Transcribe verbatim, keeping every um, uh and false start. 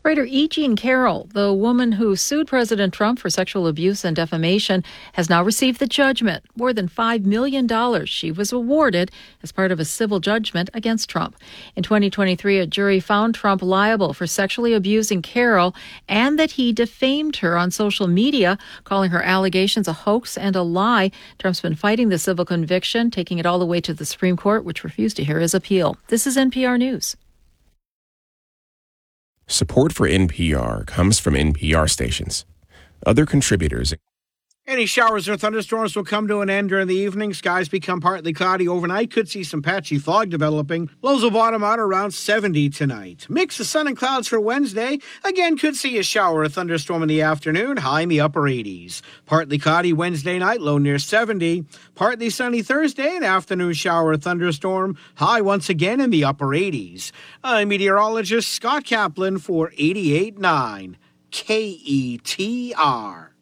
Writer E. Jean Carroll, the woman who sued President Trump for sexual abuse and defamation, has now received the judgment, more than five million dollars she was awarded as part of a civil judgment against Trump. In twenty twenty-three, a jury found Trump liable for sexually abusing Carroll and that he defamed her on social media, calling her allegations a hoax and a lie. Trump's been fighting the civil conviction, taking it all the way to the Supreme Court, which refused to hear his appeal. This is N P R News. Support for N P R comes from N P R stations. Other contributors. Any showers or thunderstorms will come to an end during the evening. Skies become partly cloudy overnight. Could see some patchy fog developing. Lows will bottom out around seventy tonight. Mix of sun and clouds for Wednesday. Again, could see a shower or thunderstorm in the afternoon. High in the upper eighties. Partly cloudy Wednesday night. Low near seventy. Partly sunny Thursday. An afternoon shower or thunderstorm. High once again in the upper eighties. I'm meteorologist Scott Kaplan for eighty-eight point nine K E T R.